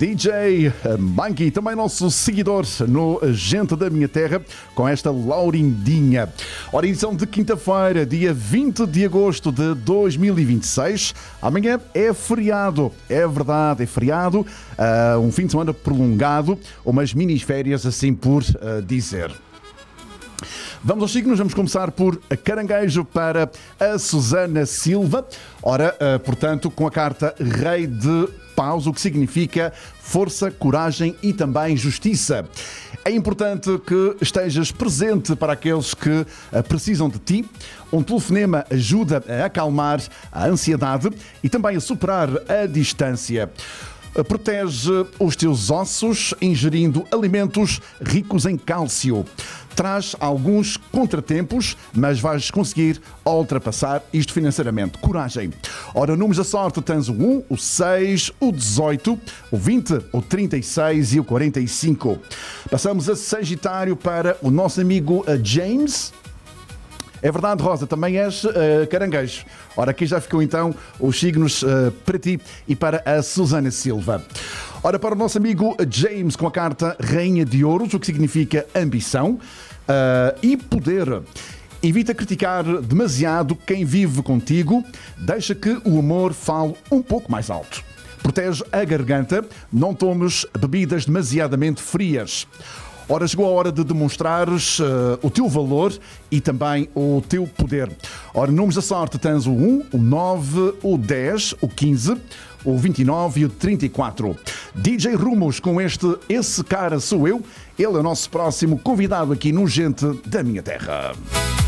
DJ Monkey, também nosso seguidor no Gente da Minha Terra, com esta Laurindinha. Ora, edição de quinta-feira, dia 20 de agosto de 2026. Amanhã é feriado, é verdade, é feriado. Um fim de semana prolongado, umas mini-férias, assim por dizer. Vamos aos signos, vamos começar por Caranguejo para a Susana Silva. Ora, portanto, com a carta Rei de Paus, o que significa força, coragem e também justiça. É importante que estejas presente para aqueles que precisam de ti. Um telefonema ajuda a acalmar a ansiedade e também a superar a distância. Protege os teus ossos ingerindo alimentos ricos em cálcio. Traz alguns contratempos, mas vais conseguir ultrapassar isto financeiramente. Coragem. Ora, números da sorte tens o 1, o 6, o 18, o 20, o 36 e o 45. Passamos a Sagitário para o nosso amigo James. É verdade, Rosa, também és caranguejo. Ora, aqui já ficou então os signos para ti e para a Susana Silva. Ora, para o nosso amigo James, com a carta Rainha de Ouros, o que significa ambição e poder. Evita criticar demasiado quem vive contigo, deixa que o amor fale um pouco mais alto. Protege a garganta, não tomes bebidas demasiadamente frias. Ora, chegou a hora de demonstrares o teu valor e também o teu poder. Ora, números da sorte tens o 1, o 9, o 10, o 15, o 29 e o 34. DJ Rumos com Esse Cara Sou Eu. Ele é o nosso próximo convidado aqui no Gente da Minha Terra.